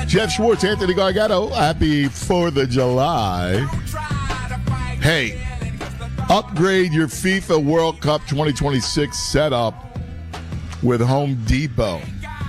Jeff Schwartz, Anthony Gargano, happy 4th of July. Hey, upgrade your FIFA World Cup 2026 setup with Home Depot.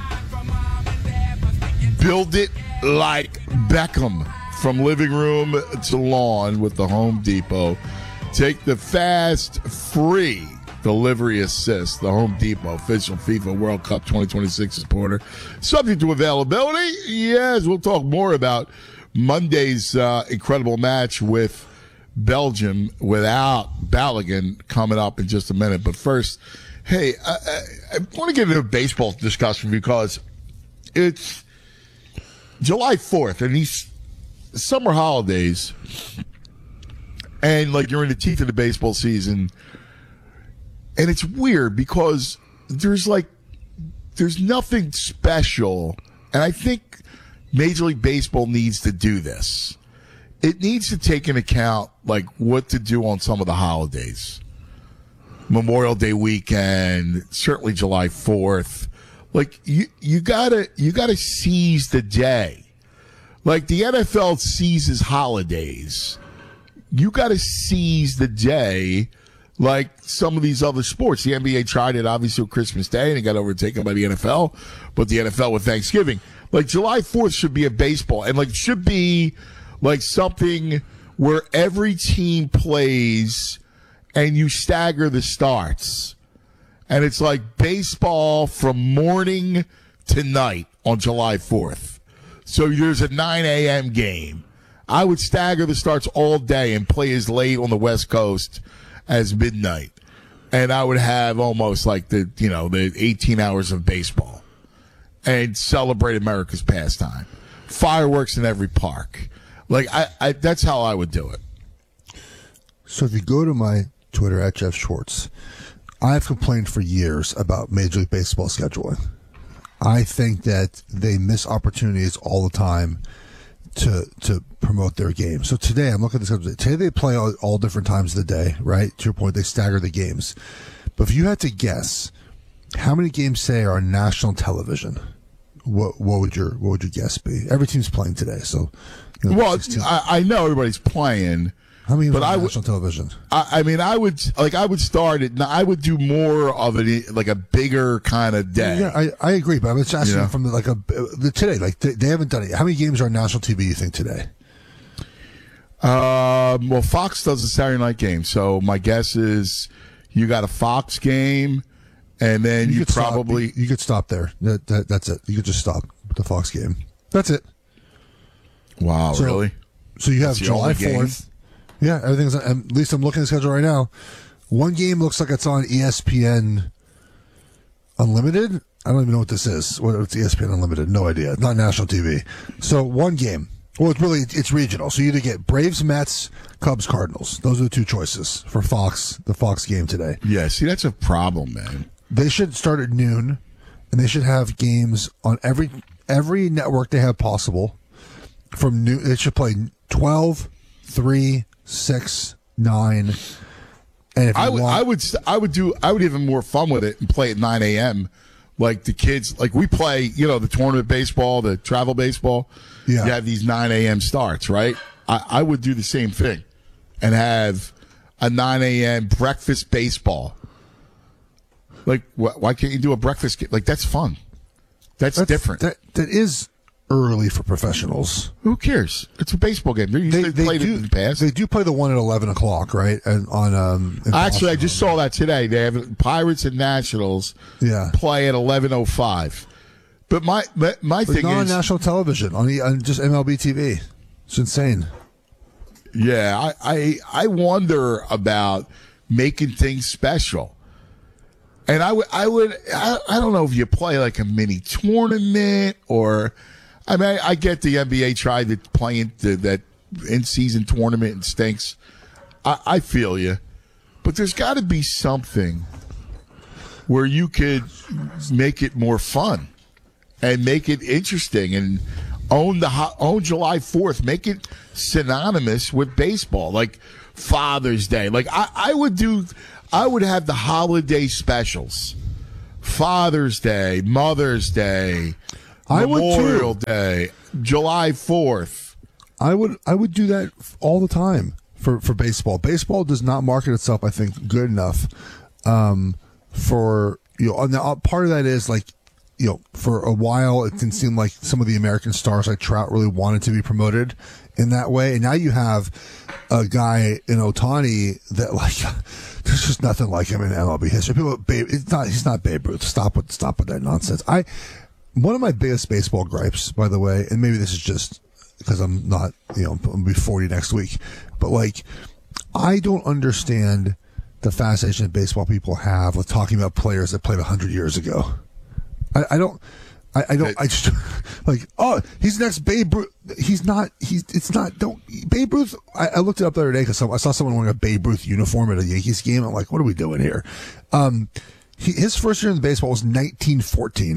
Build it like Beckham, from living room to lawn with the Home Depot. Take the fast, free delivery assist. The Home Depot official FIFA World Cup 2026 supporter. Subject to availability. Yes, we'll talk more about Monday's incredible match with Belgium without Balogun coming up in just a minute. But first, hey, I want to get into a baseball discussion because it's July 4th and these summer holidays, and like you're in the teeth of the baseball season. And it's weird because there's nothing special. And I think Major League Baseball needs to do this. It needs to take into account like what to do on some of the holidays. Memorial Day weekend, certainly July 4th. Like you gotta seize the day. Like the NFL seizes holidays. You gotta seize the day. Like some of these other sports. The NBA tried it, obviously, with Christmas Day, and it got overtaken by the NFL, but the NFL with Thanksgiving. Like, July 4th should be a baseball, and, like, should be, like, something where every team plays and you stagger the starts. And it's like baseball from morning to night on July 4th. So there's a 9 a.m. game. I would stagger the starts all day and play as late on the West Coast as midnight, and I would have almost like the 18 hours of baseball and celebrate America's pastime. Fireworks in every park. Like I that's how I would do it. So if you go to my Twitter at Jeff Schwartz, I've complained for years about Major League Baseball scheduling. I think that they miss opportunities all the time to promote their game. So today, I'm looking at this. Today they play all different times of the day, right? To your point, they stagger the games. But if you had to guess, how many games say are on national television? What would your guess be? Every team's playing today, so. I know everybody's playing. How many on national television? I would start it. I would do more of it, like a bigger kind of day. Yeah, I agree, but I'm just asking from today. Like they haven't done it. How many games are on national TV? You think today? Well, Fox does a Saturday night game, so my guess is you got a Fox game, and then you probably you could stop there. That's it. You could just stop the Fox game. That's it. Wow, really? So you have July 4th. Yeah, everything's, at least I'm looking at the schedule right now. One game looks like it's on ESPN Unlimited. I don't even know what this is. What's ESPN Unlimited? No idea. Not national TV. So one game. Well, it's regional. So you either get Braves, Mets, Cubs, Cardinals. Those are the two choices for Fox, the Fox game today. Yeah, see, that's a problem, man. They should start at noon, and they should have games on every network they have possible. From noon, they should play 12, 3, 6, 9, and if I would even more fun with it and play at 9 a.m. Like the kids, like we play, the tournament baseball, the travel baseball. Yeah, you have these 9 a.m. starts, right? I would do the same thing and have a 9 a.m. breakfast baseball. Like, why can't you do a breakfast game? Like, that's fun. That's different. That is early for professionals. Who cares? It's a baseball game. They played it in the past. They do play the one at 11 o'clock, right? And actually, I just saw that today. They have Pirates and Nationals play at 11:05. But my thing not is on national television on just MLB TV. It's insane. Yeah, I wonder about making things special. And I don't know if you play like a mini tournament or. I mean, I get the NBA tried to play that in-season tournament and stinks. I feel you. But there's got to be something where you could make it more fun and make it interesting and own July 4th. Make it synonymous with baseball, like Father's Day. Like I would have the holiday specials. Father's Day, Mother's Day. I would too. Memorial Day, July 4th. I would do that all the time for baseball. Baseball does not market itself, I think, good enough for, now part of that is like, for a while it can seem like some of the American stars like Trout really wanted to be promoted in that way, and now you have a guy in Ohtani that like there's just nothing like him in MLB history. He's not Babe Ruth. Stop with that nonsense. One of my biggest baseball gripes, by the way, and maybe this is just because I'm not, I'm gonna be 40 next week, but like I don't understand the fascination that baseball people have with talking about players that played 100 years ago. I just like, oh, he's next Babe Ruth. Babe Ruth. I looked it up the other day because I saw someone wearing a Babe Ruth uniform at a Yankees game. I'm like, what are we doing here? His first year in baseball was 1914.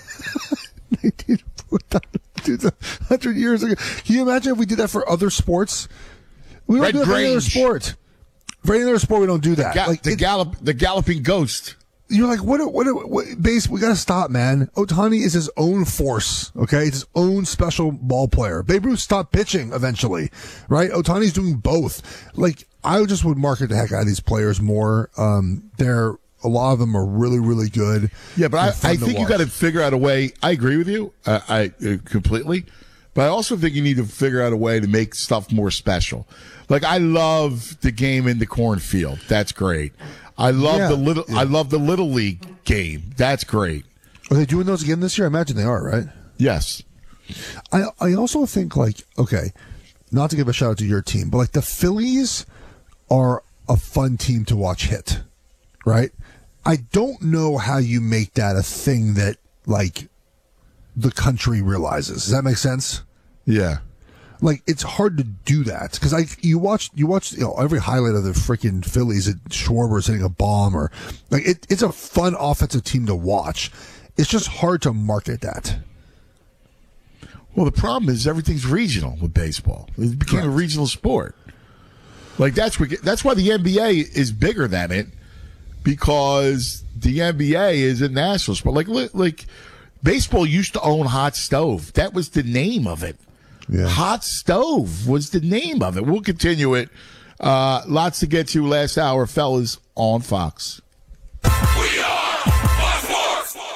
100 years ago. Can you imagine if we did that for other sports? We don't do that for any other sport. For any other sport, we don't do that. The galloping ghost. You're like, what base? We got to stop, man. Ohtani is his own force, okay? It's his own special ball player. Babe Ruth stopped pitching eventually, right? Ohtani's doing both. Like, I just would market the heck out of these players more. A lot of them are really, really good. Yeah, but I think you got to figure out a way. I agree with you. I completely. But I also think you need to figure out a way to make stuff more special. Like, I love the game in the cornfield. That's great. I love I love the Little League game. That's great. Are they doing those again this year? I imagine they are, right? Yes. I also think, like, okay, not to give a shout out to your team, but like the Phillies are a fun team to watch hit, right? I don't know how you make that a thing that like the country realizes. Does that make sense? Yeah. Like, it's hard to do that because you watch every highlight of the freaking Phillies at Schwarber's hitting a bomb, or like it's a fun offensive team to watch. It's just hard to market that. Well, the problem is everything's regional with baseball. It became a regional sport. Like that's why the NBA is bigger than it, because the NBA is a national sport. Like baseball used to own Hot Stove. That was the name of it. Yeah. Hot Stove was the name of it. We'll continue it. Lots to get to last hour, fellas, on Fox. We are Fox Sports.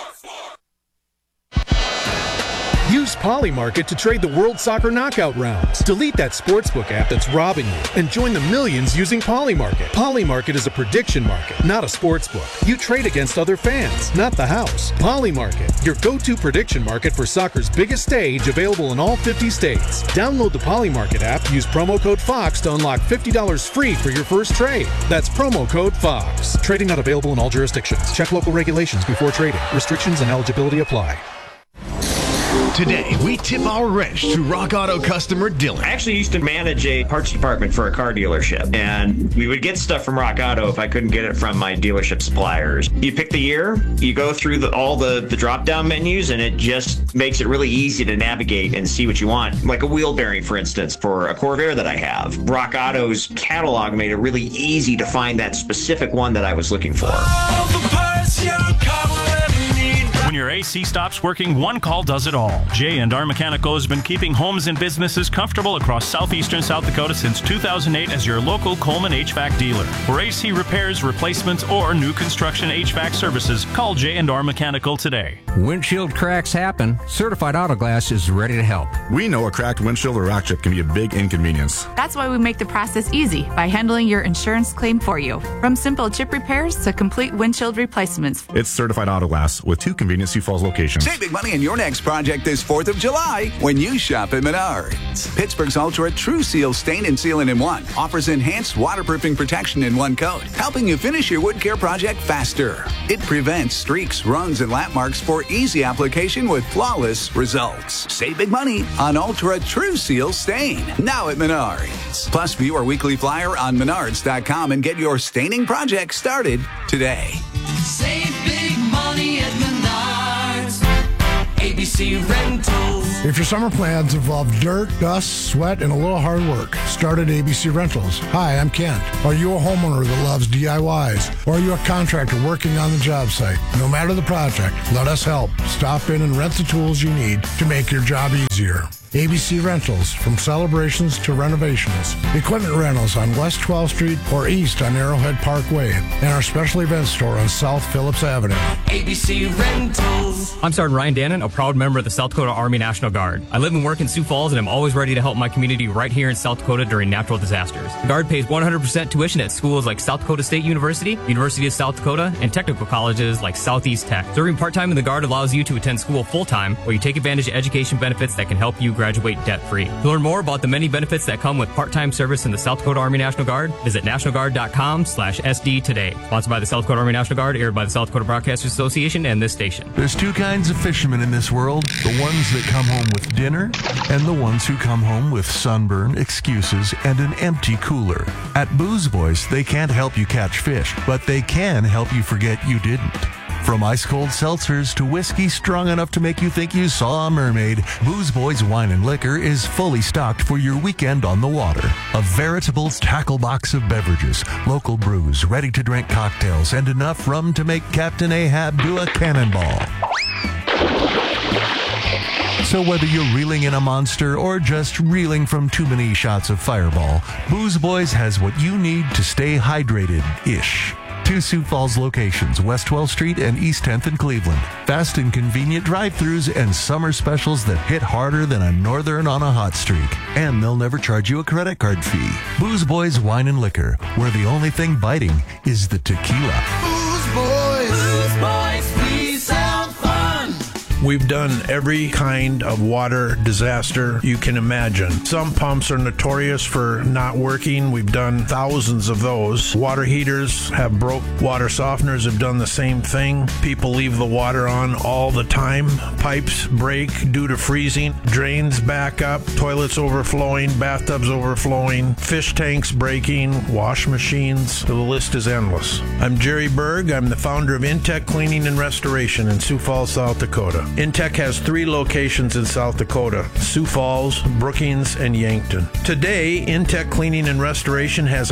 Use Polymarket to trade the World Soccer Knockout rounds. Delete that sportsbook app that's robbing you and join the millions using Polymarket. Polymarket is a prediction market, not a sportsbook. You trade against other fans, not the house. Polymarket, your go-to prediction market for soccer's biggest stage, available in all 50 states. Download the Polymarket app, use promo code FOX to unlock $50 free for your first trade. That's promo code FOX. Trading not available in all jurisdictions. Check local regulations before trading. Restrictions and eligibility apply. Today, we tip our wrench to Rock Auto customer Dylan. I actually used to manage a parts department for a car dealership, and we would get stuff from Rock Auto if I couldn't get it from my dealership suppliers. You pick the year, you go through all the drop-down menus, and it just makes it really easy to navigate and see what you want. Like a wheel bearing, for instance, for a Corvair that I have. Rock Auto's catalog made it really easy to find that specific one that I was looking for. All the parts your car will ever need. When your AC stops working, one call does it all. J&R Mechanical has been keeping homes and businesses comfortable across southeastern South Dakota since 2008 as your local Coleman HVAC dealer. For AC repairs, replacements, or new construction HVAC services, call J&R Mechanical today. Windshield cracks happen. Certified Auto Glass is ready to help. We know a cracked windshield or rock chip can be a big inconvenience. That's why we make the process easy by handling your insurance claim for you. From simple chip repairs to complete windshield replacements. It's Certified Auto Glass with 2 convenient Sioux Falls locations. Save big money in your next project this 4th of July when you shop at Menards. Pittsburgh's Ultra True Seal Stain and Sealant in 1 offers enhanced waterproofing protection in 1 coat, helping you finish your wood care project faster. It prevents streaks, runs, and lap marks for easy application with flawless results. Save big money on Ultra True Seal Stain now at Menards. Plus, view our weekly flyer on Menards.com and get your staining project started today. Save big money at Menards. ABC Rentals. If your summer plans involve dirt, dust, sweat, and a little hard work, start at ABC Rentals. Hi, I'm Kent. Are you a homeowner that loves DIYs? Or are you a contractor working on the job site? No matter the project, let us help. Stop in and rent the tools you need to make your job easier. ABC Rentals, from celebrations to renovations. Equipment rentals on West 12th Street or east on Arrowhead Parkway, and our special event store on South Phillips Avenue. ABC Rentals. I'm Sergeant Ryan Dannon, a proud member of the South Dakota Army National Guard. I live and work in Sioux Falls, and I'm always ready to help my community right here in South Dakota during natural disasters. The Guard pays 100% tuition at schools like South Dakota State University, University of South Dakota, and technical colleges like Southeast Tech. Serving part-time in the Guard allows you to attend school full-time, where you take advantage of education benefits that can help you graduate debt-free. To learn more about the many benefits that come with part-time service in the South Dakota Army National Guard, visit nationalguard.com/SD today. Sponsored by the South Dakota Army National Guard, aired by the South Dakota Broadcasters Association and this station. There's two kinds of fishermen in this world, the ones that come home with dinner and the ones who come home with sunburn, excuses, and an empty cooler. At Booze Boys, they can't help you catch fish, but they can help you forget you didn't. From ice-cold seltzers to whiskey strong enough to make you think you saw a mermaid, Booze Boys Wine and Liquor is fully stocked for your weekend on the water. A veritable tackle box of beverages, local brews, ready-to-drink cocktails, and enough rum to make Captain Ahab do a cannonball. So whether you're reeling in a monster or just reeling from too many shots of Fireball, Booze Boys has what you need to stay hydrated-ish. 2 Sioux Falls locations, West 12th Street and East 10th in Cleveland. Fast and convenient drive-thrus and summer specials that hit harder than a northern on a hot streak. And they'll never charge you a credit card fee. Booze Boys Wine and Liquor, where the only thing biting is the tequila. Booze Boys, please sound fun. We've done every kind of water disaster you can imagine. Some pumps are notorious for not working. We've done thousands of those. Water heaters have broke. Water softeners have done the same thing. People leave the water on all the time. Pipes break due to freezing. Drains back up. Toilets overflowing. Bathtubs overflowing. Fish tanks breaking. Wash machines. The list is endless. I'm Jerry Berg. I'm the founder of Intech Cleaning and Restoration in Sioux Falls, South Dakota. Intech has 3 locations in South Dakota: Sioux Falls, Brookings, and Yankton. Today, Intech Cleaning and Restoration has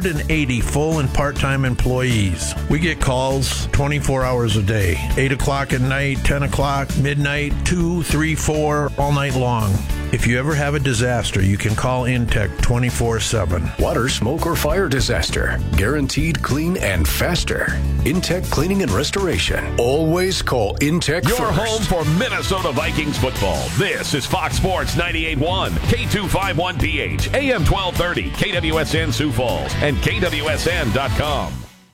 180 full and part-time employees. We get calls 24 hours a day, 8 o'clock at night, 10 o'clock, midnight, 2, 3, 4, all night long. If you ever have a disaster, you can call Intech 24/7. Water, smoke, or fire disaster. Guaranteed clean and faster. Intech Cleaning and Restoration. Always call Intech Your first. home for Minnesota Vikings football. This is Fox Sports 98.1, K251PH, AM 1230, KWSN Sioux Falls, and KWSN.com.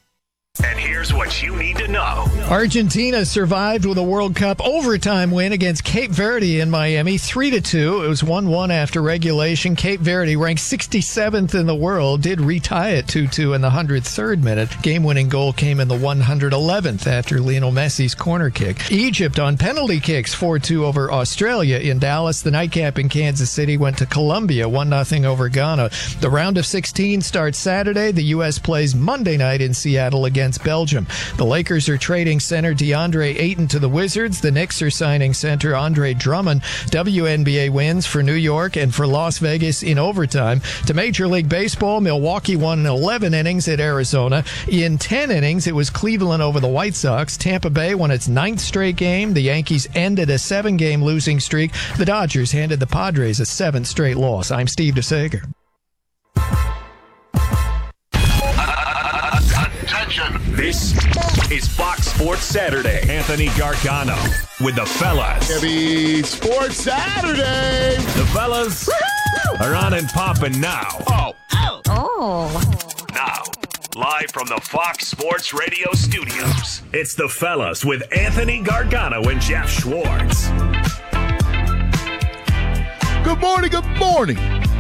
And here's what you need to know. Argentina survived with a World Cup overtime win against Cape Verde in Miami, 3-2. It was 1-1 after regulation. Cape Verde, ranked 67th in the world, did retie at 2-2 in the 103rd minute. Game-winning goal came in the 111th after Lionel Messi's corner kick. Egypt on penalty kicks, 4-2 over Australia in Dallas. The nightcap in Kansas City went to Colombia, 1-0 over Ghana. The round of 16 starts Saturday. The U.S. plays Monday night in Seattle against Belgium. The Lakers are trading center DeAndre Ayton to the Wizards. The Knicks are signing center Andre Drummond. WNBA wins for New York and for Las Vegas in overtime. To Major League Baseball, Milwaukee won in 11 innings at Arizona. In 10 innings, it was Cleveland over the White Sox. Tampa Bay won its 9th straight game. The Yankees ended a 7-game losing streak. The Dodgers handed the Padres a 7th straight loss. I'm Steve DeSager. This is Fox Sports Saturday. Anthony Gargano with the fellas. Heavy Sports Saturday. The fellas are on and popping now. Now, live from the Fox Sports Radio studios, it's the fellas with Anthony Gargano and Jeff Schwartz. Good morning, good morning.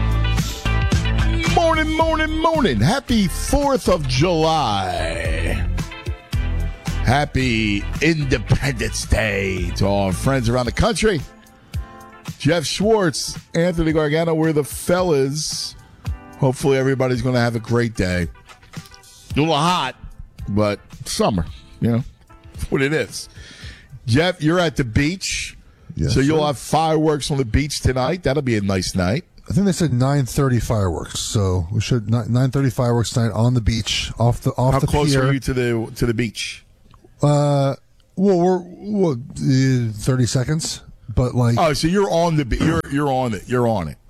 Morning. Happy 4th of July. Happy Independence Day to all our friends around the country. Jeff Schwartz, Anthony Gargano, we're the fellas. Hopefully everybody's going to have a great day. A little hot, but summer, you know, that's what it is. Jeff, you're at the beach. Yes, so you'll sir. have fireworks on the beach tonight. That'll be a nice night. I think they said 9:30 fireworks, so we should 9:30 fireworks tonight on the beach off the How the close pier. are you to the beach? Well, we're 30 seconds, but like Oh, so you're on the you're on it. You're on it.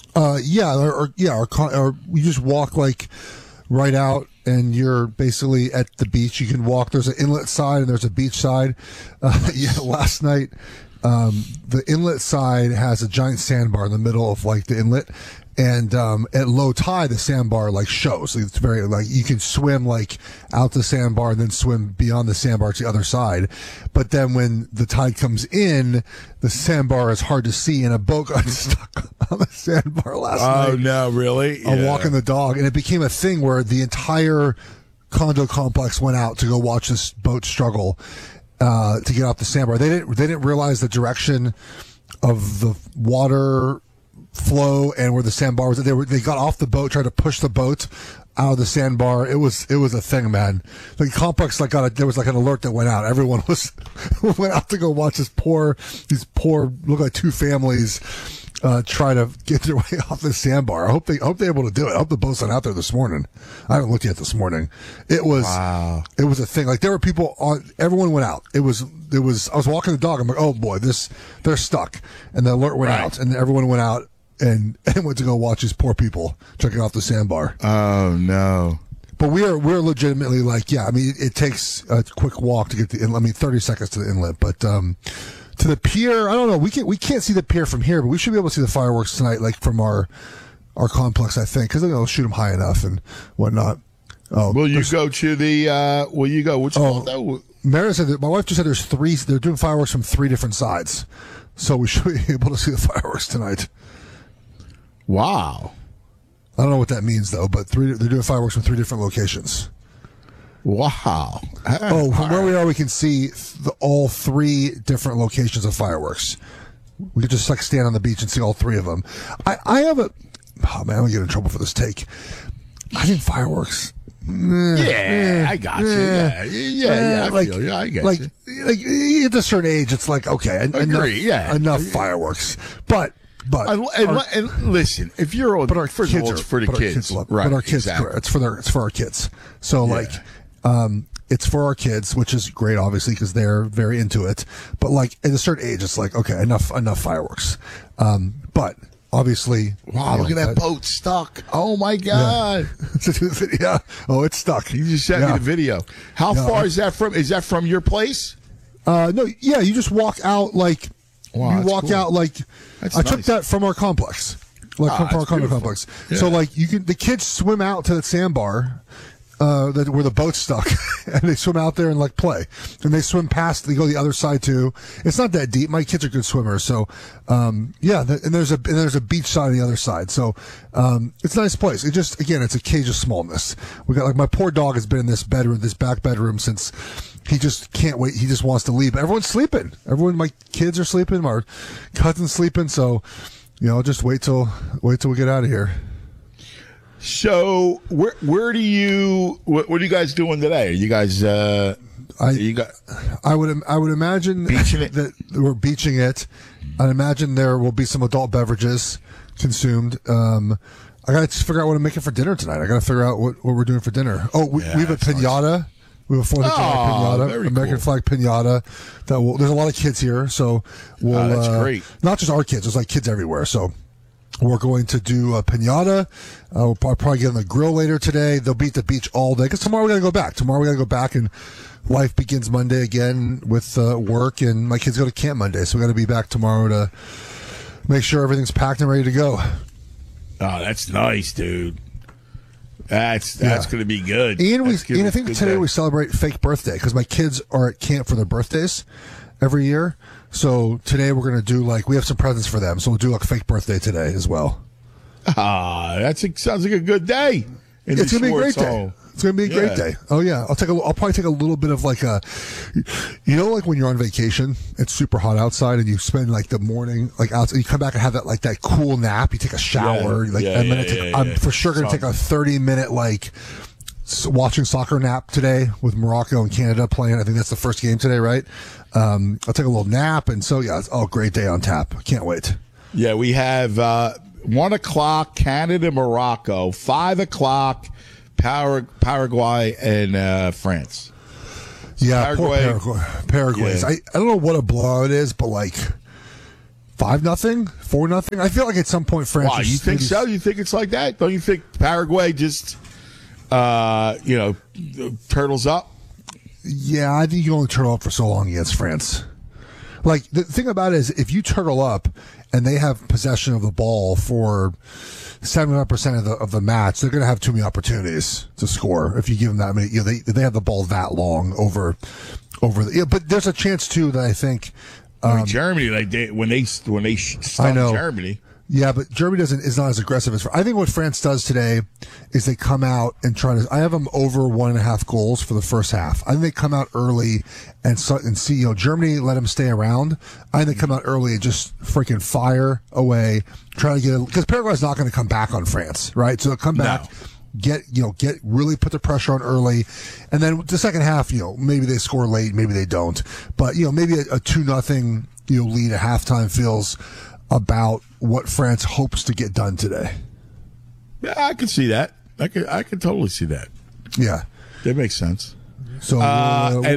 or you just walk like right out, and you're basically at the beach. You can walk. There's an inlet side and there's a beach side. Last night, the inlet side has a giant sandbar in the middle of like the inlet, and at low tide the sandbar like shows. It's very like you can swim like out the sandbar and then swim beyond the sandbar to the other side. But then when the tide comes in, the sandbar is hard to see, and a boat got stuck on the sandbar last night. Oh no, really? I'm walking the dog, and it became a thing where the entire condo complex went out to go watch this boat struggle to get off the sandbar. They didn't realize the direction of the water flow and where the sandbar was. They got off the boat, tried to push the boat out of the sandbar. It was a thing, man. The complex there was like an alert that went out. Everyone went out to go watch these poor look like two families try to get their way off the sandbar. I hope they're able to do it. I hope the boat's not out there this morning. I haven't looked yet this morning. It was a thing. Like there were people on. Everyone went out. It was. I was walking the dog. I'm like, oh boy, they're stuck. And the alert went out, and everyone went out and went to go watch these poor people checking off the sandbar. Oh no. But we're legitimately like, yeah. I mean, it takes a quick walk to get to the inlet. I mean, 30 seconds to the inlet, but to the pier, I don't know. We can't see the pier from here, but we should be able to see the fireworks tonight, like from our complex, I think, because they'll shoot them high enough and whatnot. Oh, will you go to the? Will you go? Which one? Though? Meredith said that my wife just said there's three. They're doing fireworks from three different sides, so we should be able to see the fireworks tonight. Wow. I don't know what that means though, but they're doing fireworks from three different locations. Wow. Oh, from where we are, we can see all three different locations of fireworks. We could just like stand on the beach and see all three of them. I have a. Oh man, I'm gonna get in trouble for this take. I think fireworks. I got you. Yeah. I feel you. I get you. Like at a certain age, it's like okay, enough fireworks, but. And listen, if you're old, but our first kids of all, it's for the kids, right? Right? But our kids, exactly. it's for our kids. So it's for our kids, which is great, obviously, because they're very into it. But like at a certain age, it's like okay, enough fireworks. But obviously, wow, look at that boat stuck. Oh my god! Yeah. Oh, it's stuck. You just sent me the video. How far is that from? Is that from your place? No. Yeah, you just walk out like. Wow, you walk out like that's I nice. took that from our complex, like from our condo complex. Yeah. So like the kids swim out to the sandbar where the boat's stuck, and they swim out there and like play, and they swim past. They go the other side too. It's not that deep. My kids are good swimmers, so and there's a beach side on the other side. So it's a nice place. It just it's a cage of smallness. We got like my poor dog has been in this back bedroom since. He just can't wait. He just wants to leave. But everyone's sleeping. My kids are sleeping. My cousin's sleeping. So, just wait till we get out of here. So, where do you? What are you guys doing today? Are you guys? I would imagine that we're beaching it. I'd imagine there will be some adult beverages consumed. I got to figure out what I'm making for dinner tonight. I got to figure out what we're doing for dinner. Oh, we have a pinata. Nice. We have a 4th of July pinata, American flag pinata. There's a lot of kids here, so we'll. That's great. Not just our kids. There's like kids everywhere. So we're going to do a pinata. We'll probably get on the grill later today. They'll be at the beach all day because tomorrow we got to go back. And life begins Monday again with work, and my kids go to camp Monday, so we got to be back tomorrow to make sure everything's packed and ready to go. Oh, that's nice, dude. That's going to be good. Ian, I think today we celebrate fake birthday because my kids are at camp for their birthdays every year. So today we're going to do we have some presents for them. So we'll do like a fake birthday today as well. Sounds like a good day. It's going to be a great day. It's going to be a great day. Oh yeah, I'll probably take a little bit of like when you're on vacation, it's super hot outside, and you spend like the morning outside. You come back and have that cool nap. You take a shower, I'm for sure going to take a 30-minute watching Soccer Nap today with Morocco and Canada playing. I think that's the first game today, right? I'll take a little nap, and so yeah, great day on tap. Can't wait. Yeah, we have 1 o'clock Canada, Morocco, 5 o'clock Paraguay and France. Yeah, Paraguay. Yeah. I don't know what a blowout is, but like 5-0, 4-0. I feel like at some point France. Why, you think so? You think it's like that? Don't you think Paraguay just turtles up? Yeah, I think you only turtle up for so long against France. Like, the thing about it is, if you turtle up and they have possession of the ball for 75% of the match, they're going to have too many opportunities to score. If you give them that many, they have the ball that long over but there's a chance too that I think. Germany, when they stun Germany. Yeah, but Germany is not as aggressive as France. I think what France does today is they come out and try to. I have them over 1.5 goals for the first half. I think they come out early and see. Germany let them stay around. I think they come out early and just freaking fire away, try to get it, because Paraguay's not going to come back on France, right? So they'll come back. No. Get really put the pressure on early, and then the second half, maybe they score late, maybe they don't, but maybe a 2-0 lead at halftime feels about what France hopes to get done today. Yeah, I can see that. I can totally see that. Yeah, that makes sense. So and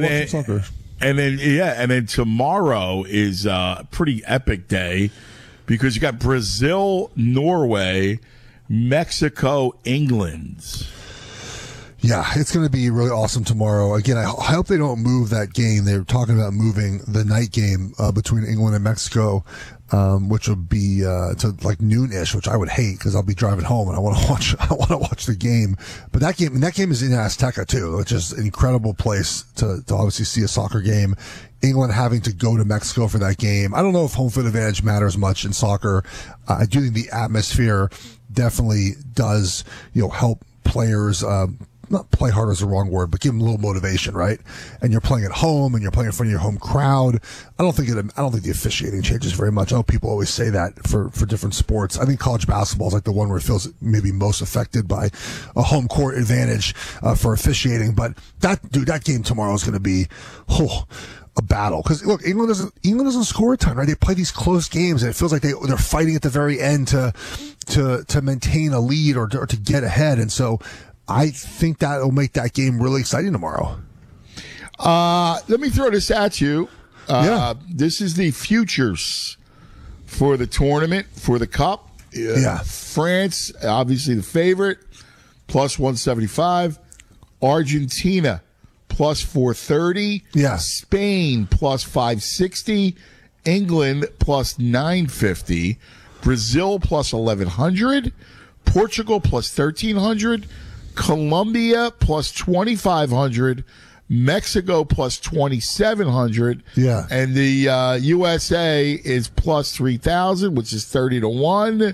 then tomorrow is a pretty epic day because you got Brazil, Norway, Mexico, England. Yeah, it's going to be really awesome tomorrow. Again, I hope they don't move that game. They were talking about moving the night game between England and Mexico, which would be to like noon-ish, which I would hate because I'll be driving home and I want to watch the game. But that game is in Azteca too, which is an incredible place to obviously see a soccer game. England having to go to Mexico for that game. I don't know if home field advantage matters much in soccer. I do think the atmosphere definitely does, help players. Not play harder is the wrong word, but give them a little motivation, right? And you're playing at home, and you're playing in front of your home crowd. I don't think the officiating changes very much. I know people always say that for different sports. I think college basketball is like the one where it feels maybe most affected by a home court advantage for officiating. But that game tomorrow is going to be a battle, because look, England doesn't score a ton, right? They play these close games, and it feels like they're fighting at the very end to maintain a lead or to get ahead, and so I think that will make that game really exciting tomorrow. Let me throw this at you. This is the futures for the tournament, for the Cup. France, obviously the favorite, plus 175. Argentina, plus 430. Yeah. Spain, plus 560. England, plus 950. Brazil, plus 1,100. Portugal, plus 1,300. Colombia plus 2,500, Mexico plus 2,700, and the USA is plus 3,000, which is 30-1.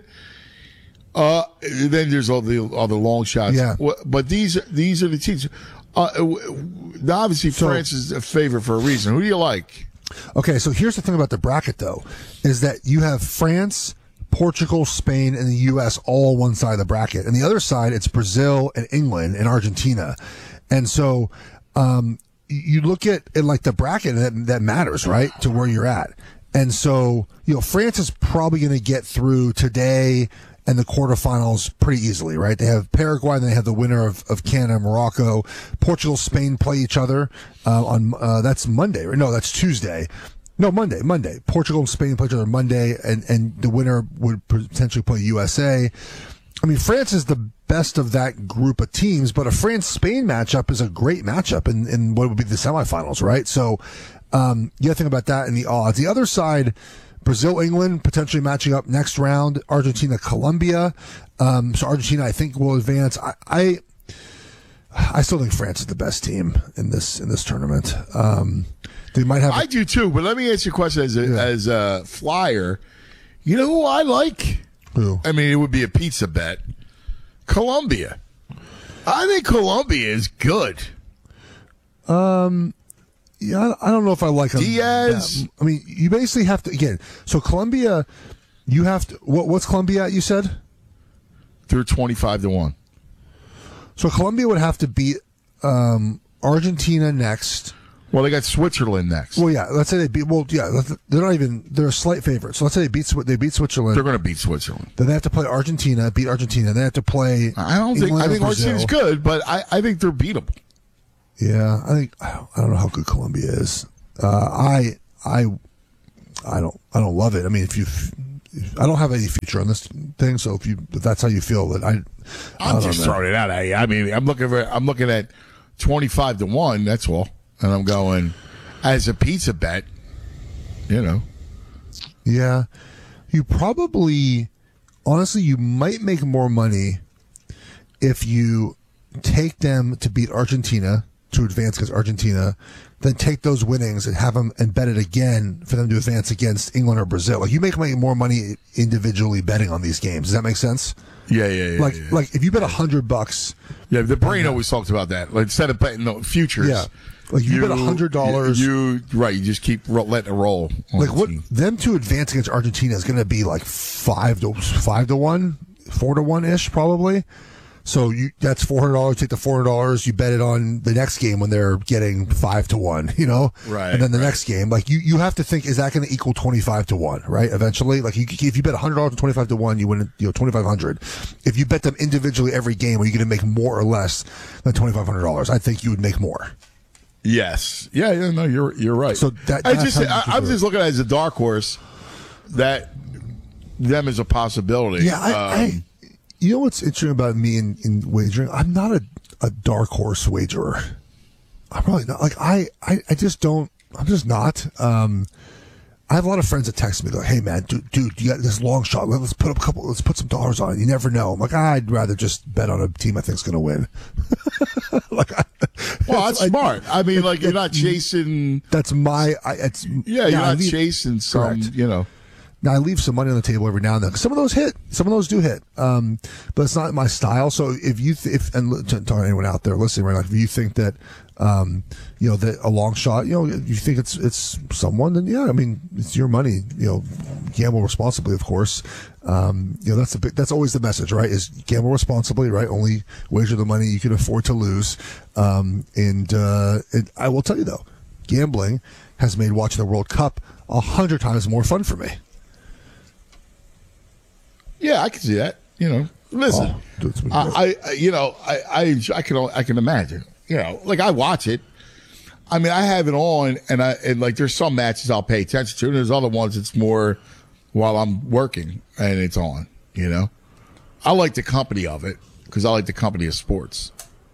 Then there's all the long shots. Yeah. But these are the teams. Obviously, France is a favorite for a reason. Who do you like? Okay, so here's the thing about the bracket, though, is that you have France, Portugal, Spain, and the U.S. all on one side of the bracket. And the other side, it's Brazil and England and Argentina. And so you look at like the bracket that matters, right, to where you're at. And so, France is probably going to get through today and the quarterfinals pretty easily, right? They have Paraguay, and they have the winner of Canada and Morocco. Portugal, Spain play each other on that's Monday. No, that's Tuesday. No, Monday. Portugal and Spain play each other Monday, and the winner would potentially play USA. I mean, France is the best of that group of teams, but a France-Spain matchup is a great matchup in what would be the semifinals, right? So you got to think about that in the odds. The other side, Brazil-England potentially matching up next round. Argentina-Colombia. So Argentina, I think, will advance. I still think France is the best team in this tournament. They might have. I do too, but let me ask you a question as a flyer. You know who I like? Who? I mean, it would be a pizza bet. Colombia. I think Colombia is good. Yeah, I don't know if I like Diaz. I mean, you basically have to again. So Colombia, you have to. What's Colombia at? You said they're 25-1. So Colombia would have to beat Argentina next. Well, they got Switzerland next. Well, yeah. Let's say they beat. Well, yeah. They're not even. They're a slight favorite. So let's say they beat Switzerland. They're going to beat Switzerland. Then they have to play Argentina. Beat Argentina. Then they have to play. I think Argentina's good, but I think they're beatable. Yeah, I don't know how good Colombia is. I don't love it. I mean, I don't have any future on this thing. So if that's how you feel, that I'm just throwing it out at you. I mean, I'm looking at 25-1. That's all, and I'm going as a pizza bet. Yeah, you probably, honestly, you might make more money if you take them to beat Argentina to advance against Argentina, then take those winnings and have them and bet it again for them to advance against England or Brazil. Like, you make more money individually betting on these games. Does that make sense? Yeah. Like if you bet $100. Yeah, the brain always talks about that. Like, instead of betting futures. Yeah. Like, you bet $100. You just keep letting it roll. Like, what them to advance against Argentina is going to be like 5-1, 4-1 ish probably. So that's $400. Take the $400. You bet it on the next game when they're getting 5-1. Right. And then the next game, like you have to think, is that going to equal 25-1, right? Eventually, like if you bet $100 on 25-1, you win $2,500. If you bet them individually every game, are you going to make more or less than $2,500? I think you would make more. Yes. Yeah. No, you're right. So I'm just looking at it as a dark horse that them is a possibility. Yeah. You know what's interesting about me in wagering? I'm not a dark horse wagerer. I'm really not. Like, I just don't. I'm just not. I have a lot of friends that text me like, "Hey man, dude, you got this long shot. Let's put some dollars on it. You never know." I'm like, I'd rather just bet on a team I think's going to win. That's smart. I mean, like, you're not chasing. That's my. You're not chasing some. Correct. Now, I leave some money on the table every now and then. Some of those hit. Some of those do hit. But it's not my style. So if you, and talking to anyone out there listening right now, if you think that, that a long shot, you think it's someone, then yeah, I mean, it's your money. Gamble responsibly, of course. That's always the message, right? Is gamble responsibly, right? Only wager the money you can afford to lose. And I will tell you though, gambling has made watching the World Cup 100 times more fun for me. Yeah, I can see that. Listen, I can imagine. Like, I watch it. I mean, I have it on, and like, there's some matches I'll pay attention to, and there's other ones it's more while I'm working and it's on. I like the company of it because I like the company of sports.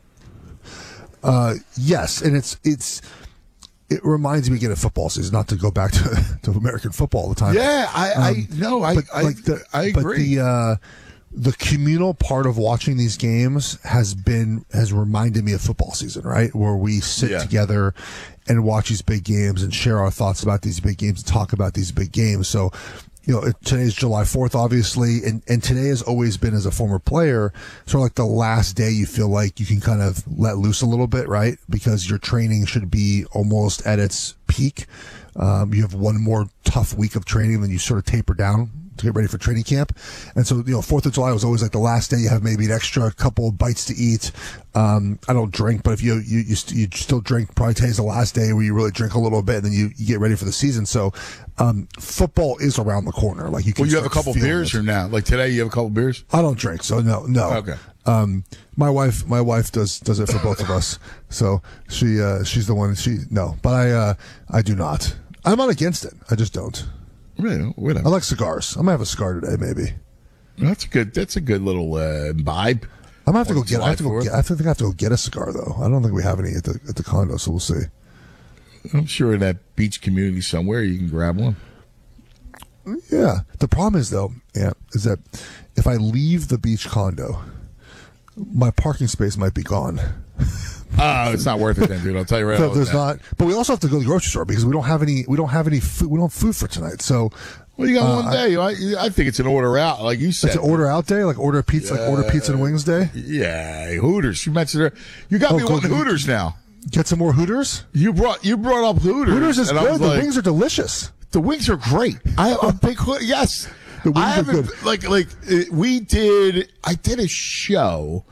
Yes, and it reminds me again of football season, not to go back to American football all the time. Yeah, I agree. But the communal part of watching these games has reminded me of football season, right? Where we sit together and watch these big games and share our thoughts about these big games and talk about these big games. So, today's July 4th, obviously, and today has always been, as a former player, sort of like the last day you feel like you can kind of let loose a little bit, right? Because your training should be almost at its peak. You have one more tough week of training, then you sort of taper down to get ready for training camp. And so, 4th of July was always like the last day. You have maybe an extra couple of bites to eat. I don't drink, but if you still drink, probably today's the last day where you really drink a little bit and then you get ready for the season. So, football is around the corner. Like, you can. Well, you have a couple beers here now. Like today, you have a couple beers. I don't drink, so no. Okay. My wife does it for both of us. So she's the one. But I do not. I'm not against it. I just don't. Really? Whatever. I like cigars. I'm gonna have a cigar today, maybe. That's a good little imbibe. I'm gonna have to go get. I think I have to go get a cigar though. I don't think we have any at the condo, so we'll see. I'm sure in that beach community somewhere you can grab one. Yeah. The problem is though, is that if I leave the beach condo, my parking space might be gone. Oh, it's not worth it then, dude. I'll tell you right now. So there's not, but we also have to go to the grocery store because we don't have any food. We don't have food for tonight. So, well, you got one day. I think it's an order out, like you said. It's an order out day, like order pizza and wings day. Yeah, Hooters. You mentioned it. You got me wanting Hooters now. Get some more Hooters. You brought up Hooters. Hooters is good. The wings are delicious. The wings are great. I'm big. Yes, the wings are good. I did a show.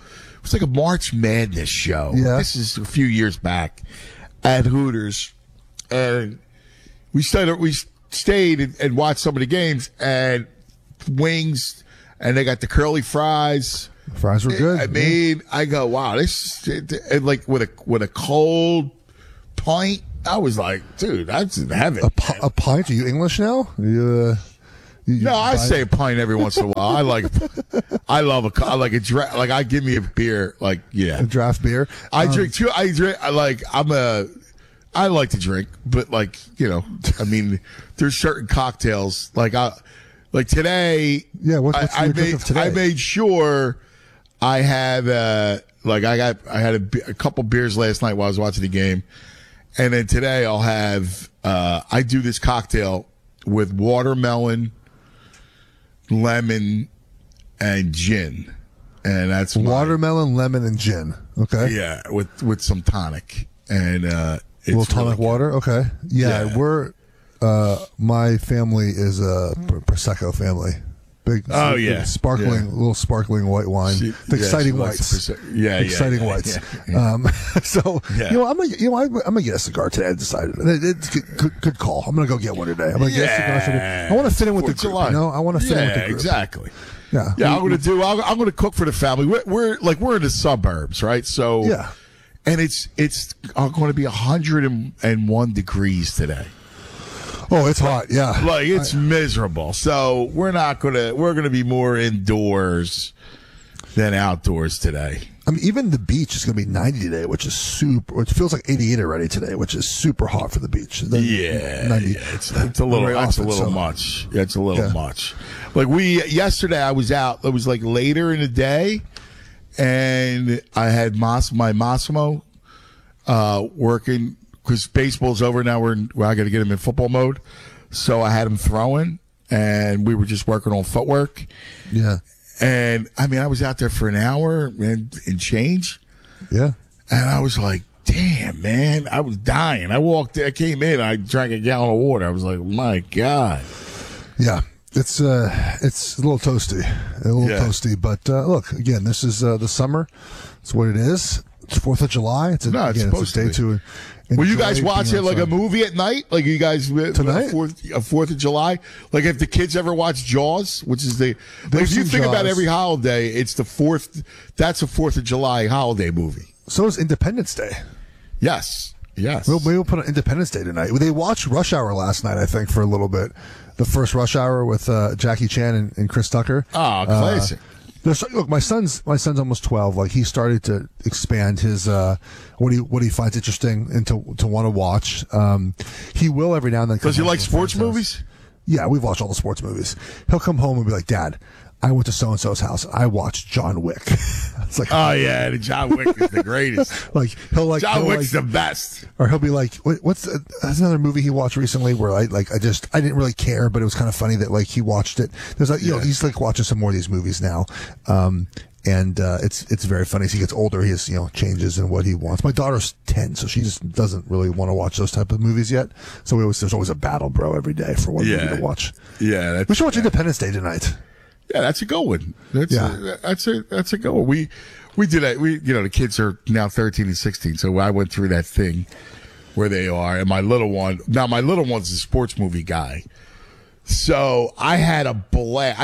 was like a March Madness show. Yeah. This is a few years back at Hooters, and we stayed and watched some of the games, and wings, and they got the curly fries. Fries were good. I mean, I go, wow, this and like with a cold pint. I was like, dude, that's in heaven. A pint? Are you English now? No, I say a pint every once in a while. I give me a beer, like, yeah, a draft beer. I drink too. I like to drink, but like, you know, I mean, there's certain cocktails like today. Yeah, what's I your drink of today? I made sure I had I had a couple beers last night while I was watching the game. And then today I'll have, I do this cocktail with watermelon, lemon, and gin. And that's watermelon, lemon, and gin. Okay. Yeah, with some tonic. And a little tonic water? Okay. Yeah, we're, my family is a Prosecco family. Big, sparkling, little sparkling white wine, exciting whites, exciting whites. So you know, I'm gonna get a cigar today. I decided it's good call. I'm gonna go get one today. I'm gonna get a cigar today. I want to fit in with the group. You know, I want to fit in with the group. Exactly. Yeah. I'm gonna cook for the family. We're in the suburbs, right? So yeah, and it's going to be 101 degrees today. Oh, it's hot, yeah. Like, it's miserable. So we're going to be more indoors than outdoors today. I mean, even the beach is going to be 90 today, which is super. It feels like 88 already today, which is super hot for the beach. 90, it's a little much. Yeah, it's a little much. Like yesterday I was out. It was like later in the day, and I had my Massimo working. Because baseball's over now, I got to get him in football mode. So I had him throwing, and we were just working on footwork. Yeah. And, I mean, I was out there for an hour and change. Yeah. And I was like, damn, man, I was dying. I came in, I drank a gallon of water. I was like, my God. Yeah. It's a little toasty. Toasty. But, look, again, this is the summer. It's what it is. It's 4th of July. It's a day to Will you guys watch it like a movie at night? Like you guys tonight? 4th of July? Like if the kids ever watch Jaws, which is if you think about every holiday, it's the 4th. That's a 4th of July holiday movie. So is Independence Day. Yes. We'll put on Independence Day tonight. They watched Rush Hour last night, I think, for a little bit. The first Rush Hour with Jackie Chan and Chris Tucker. Oh, classic. Look, my son's almost 12. Like he started to expand his what he finds interesting and to want to watch. He will every now and then. Does he like sports movies? Yeah, we've watched all the sports movies. He'll come home and be like, "Dad, I went to so and so's house. I watched John Wick." It's like, oh yeah, John Wick is the greatest. Like John Wick's the best. Or he'll be like, that's another movie he watched recently where I didn't really care, but it was kind of funny that like he watched it. There's like, you know, he's like watching some more of these movies now. And it's very funny. As he gets older, he has, changes in what he wants. My daughter's 10, so she just doesn't really want to watch those type of movies yet. So there's always a battle, bro, every day for what movie to watch. Yeah. We should watch Independence Day tonight. Yeah, that's a good one. That's a good one. We did that. The kids are now 13 and 16, so I went through that thing where they are. And my little one's a sports movie guy. So I had a blast.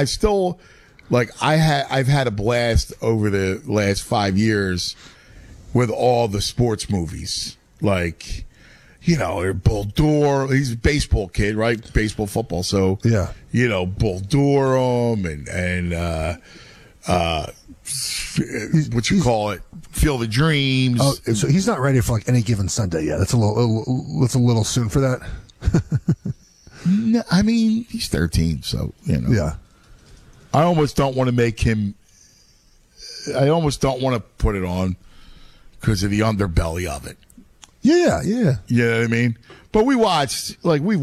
I've had a blast over the last 5 years with all the sports movies. Like, Bull Durham, he's a baseball kid, right? Baseball, football. So, yeah. Bull Durham and what you call it? Field of Dreams. Oh, so he's not ready for like Any Given Sunday yet. That's a little soon for that. No, I mean, he's 13, so, Yeah. I almost don't want to make him. I almost don't want to put it on because of the underbelly of it. Yeah. You know what I mean? But we watched, you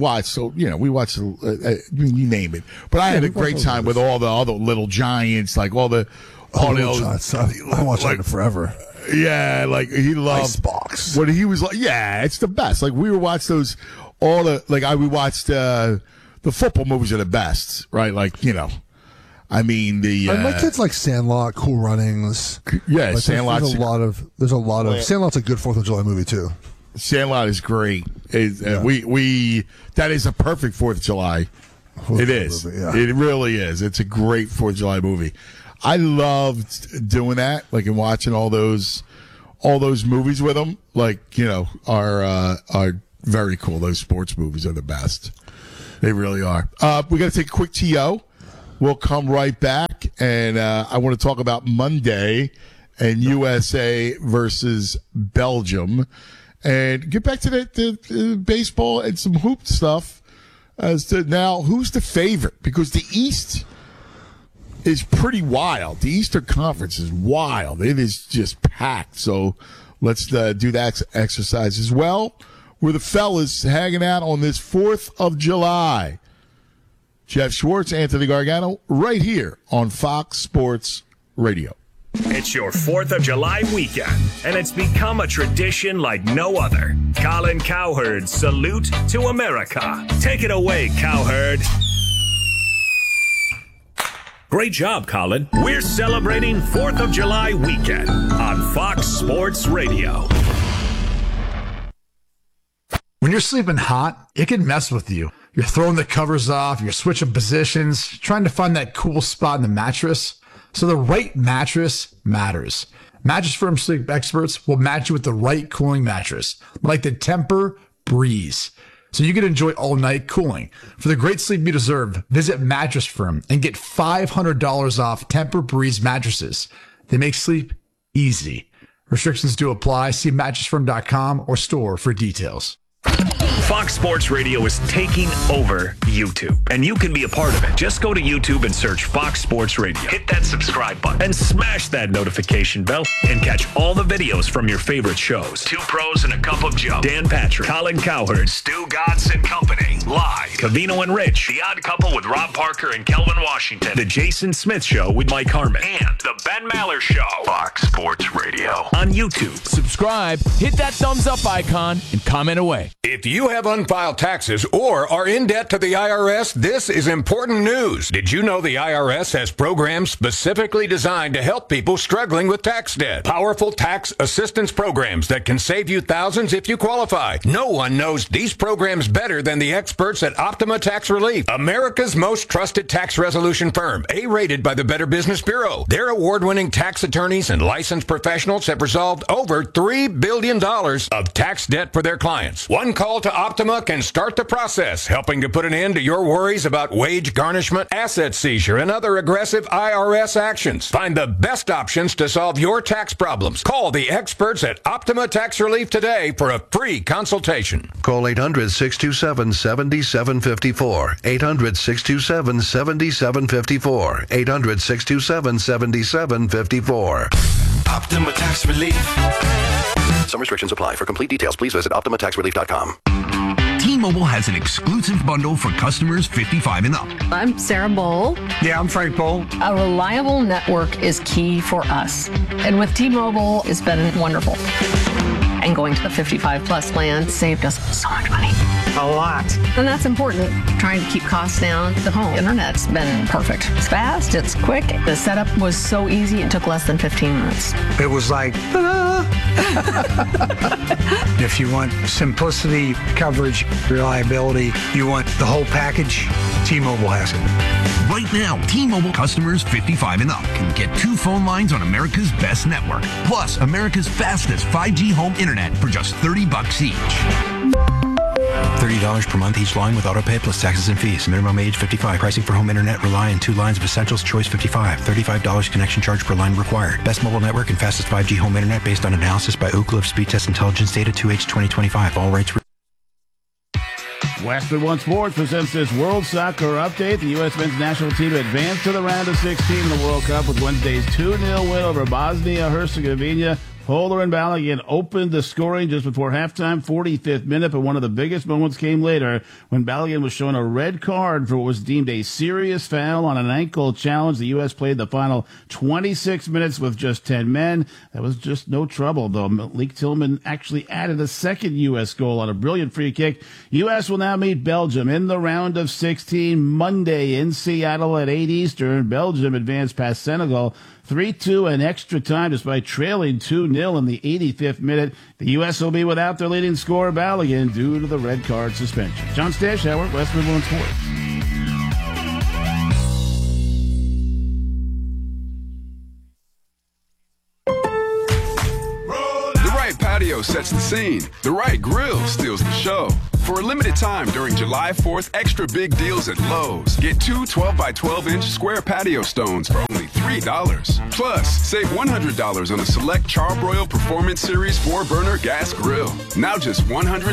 name it. But I had a great time with all the Little Giants, like all the. Little Giants. I watched that forever. Yeah, like he loved Icebox. What he was like, yeah, it's the best. Like we would watch those, we watched the football movies are the best, right? Like, I mean, my kids like Sandlot, Cool Runnings. Yeah, like, Sandlot's there's a lot of Sandlot's a good 4th of July movie too. Sandlot is great. We that is a perfect 4th of July. It is. It really is. It's a great 4th of July movie. I loved doing that, like, and watching all those movies with them. Like, are very cool. Those sports movies are the best. They really are. We got to take a quick TO. We'll come right back, and I want to talk about Monday and USA versus Belgium, and get back to the baseball and some hoop stuff. As to now, who's the favorite? Because the East is pretty wild. The Eastern Conference is wild. It is just packed. So let's do that exercise as well. We're the fellas hanging out on this 4th of July. Jeff Schwartz, Anthony Gargano, right here on Fox Sports Radio. It's your 4th of July weekend, and it's become a tradition like no other. Colin Cowherd's Salute to America. Take it away, Cowherd. Great job, Colin. We're celebrating 4th of July weekend on Fox Sports Radio. When you're sleeping hot, it can mess with you. You're throwing the covers off, you're switching positions, trying to find that cool spot in the mattress. So the right mattress matters. Mattress Firm sleep experts will match you with the right cooling mattress, like the Tempur-Breeze, so you can enjoy all-night cooling. For the great sleep you deserve, visit Mattress Firm and get $500 off Tempur-Breeze mattresses. They make sleep easy. Restrictions do apply. See mattressfirm.com or store for details. Fox Sports Radio is taking over YouTube, and you can be a part of it. Just go to YouTube and search Fox Sports Radio. Hit that subscribe button and smash that notification bell and catch all the videos from your favorite shows. Two Pros and a Cup of Joe, Dan Patrick, Colin Cowherd, Stu Godson and Company, Live, Covino and Rich, The Odd Couple with Rob Parker and Kelvin Washington, The Jason Smith Show with Mike Harmon, and The Ben Maller Show. Fox Sports Radio on YouTube. Subscribe, hit that thumbs up icon, and comment away. If you have unfiled taxes or are in debt to the IRS, this is important news. Did you know the IRS has programs specifically designed to help people struggling with tax debt? Powerful tax assistance programs that can save you thousands if you qualify. No one knows these programs better than the experts at Optima Tax Relief, America's most trusted tax resolution firm, A-rated by the Better Business Bureau. Their award-winning tax attorneys and licensed professionals have resolved over $3 billion of tax debt for their clients. One call to Optima can start the process, helping to put an end to your worries about wage garnishment, asset seizure, and other aggressive IRS actions. Find the best options to solve your tax problems. Call the experts at Optima Tax Relief today for a free consultation. Call 800-627-7754. 800-627-7754. 800-627-7754. Optima Tax Relief. Some restrictions apply. For complete details, please visit OptimaTaxRelief.com. T-Mobile has an exclusive bundle for customers 55 and up. I'm Sarah Bowl. Yeah, I'm Frank Bowl. A reliable network is key for us. And with T-Mobile, it's been wonderful. And going to the 55 plus plan saved us so much money. A lot. And that's important. Trying to keep costs down. The home internet's been perfect. It's fast, it's quick. The setup was so easy, it took less than 15 minutes. It was like, If you want simplicity, coverage, reliability, you want the whole package, T-Mobile has it. Right now, T-Mobile customers 55 and up can get 2 phone lines on America's best network, plus America's fastest 5G home internet for just $30 each. $30 per month each line with autopay plus taxes and fees. Minimum age 55. Pricing for home internet rely on 2 lines of Essentials Choice 55. $35 connection charge per line required. Best mobile network and fastest 5G home internet based on analysis by Ookla of Speed Test Intelligence Data 2H 2025. All rates. Westwood One Sports presents this World Soccer Update. The U.S. men's national team advanced to the round of 16 in the World Cup with Wednesday's 2-0 win over Bosnia-Herzegovina. Polar and Balogun opened the scoring just before halftime, 45th minute, but one of the biggest moments came later when Balogun was shown a red card for what was deemed a serious foul on an ankle challenge. The U.S. played the final 26 minutes with just 10 men. That was just no trouble, though. Malik Tillman actually added a second U.S. goal on a brilliant free kick. U.S. will now meet Belgium in the round of 16 Monday in Seattle at 8 Eastern. Belgium advanced past Senegal 3-2 in extra time despite trailing 2-0 in the 85th minute. The U.S. will be without their leading scorer, Balogun, due to the red card suspension. John Stashauer, West Midlands Sports. The right patio sets the scene. The right grill steals the show. For a limited time during July 4th, extra big deals at Lowe's. Get two 12 by 12-inch square patio stones for only $3. Plus, save $100 on a select Charbroil Performance Series 4-burner gas grill. Now just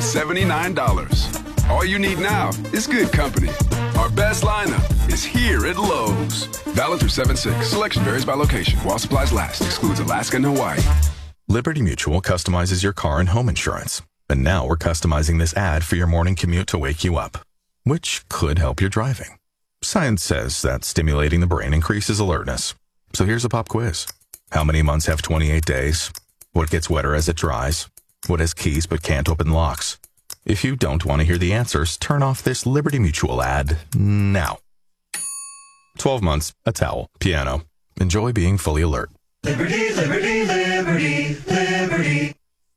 $179. All you need now is good company. Our best lineup is here at Lowe's. Valid through 7/6. Selection varies by location. While supplies last. Excludes Alaska and Hawaii. Liberty Mutual customizes your car and home insurance. And now we're customizing this ad for your morning commute to wake you up, which could help your driving. Science says that stimulating the brain increases alertness. So here's a pop quiz. How many months have 28 days? What gets wetter as it dries? What has keys but can't open locks? If you don't want to hear the answers, turn off this Liberty Mutual ad now. 12 months, a towel, piano. Enjoy being fully alert. Liberty, liberty, liberty, liberty.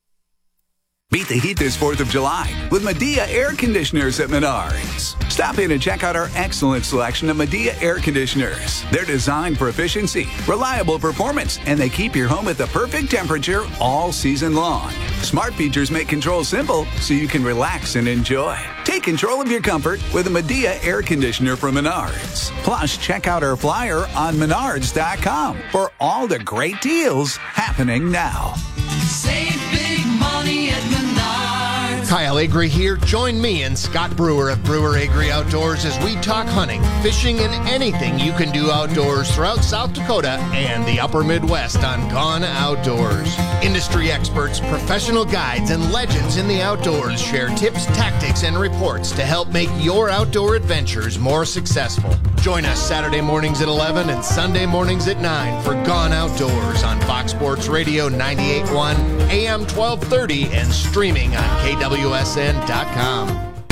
Beat the heat this 4th of July with Medea Air Conditioners at Menards. Stop in and check out our excellent selection of Medea Air Conditioners. They're designed for efficiency, reliable performance, and they keep your home at the perfect temperature all season long. Smart features make control simple so you can relax and enjoy. Take control of your comfort with a Medea Air Conditioner from Menards. Plus, check out our flyer on Menards.com for all the great deals happening now. Save big money at Menards. Kyle Agri here. Join me and Scott Brewer of Brewer Agri Outdoors as we talk hunting, fishing, and anything you can do outdoors throughout South Dakota and the upper Midwest on Gone Outdoors. Industry experts, professional guides, and legends in the outdoors share tips, tactics, and reports to help make your outdoor adventures more successful. Join us Saturday mornings at 11 and Sunday mornings at 9 for Gone Outdoors on Fox Sports Radio 98.1, AM 1230, and streaming on KWSN.com.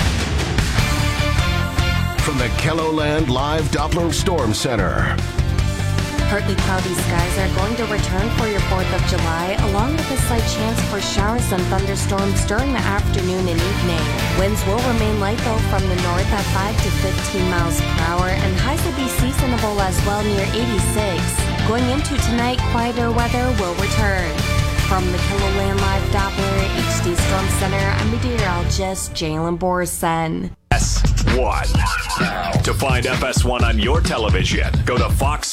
From the KELOLAND Live Doppler Storm Center. Partly cloudy skies are going to return for your 4th of July, along with a slight chance for showers and thunderstorms during the afternoon and evening. Winds will remain light though from the north at 5 to 15 miles per hour, and highs will be seasonable as well near 86. Going into tonight, quieter weather will return. From the KELOLAND Live Doppler HD Storm Center, I'm meteorologist Jalen Borson. FS1. To find FS1 on your television, go to Fox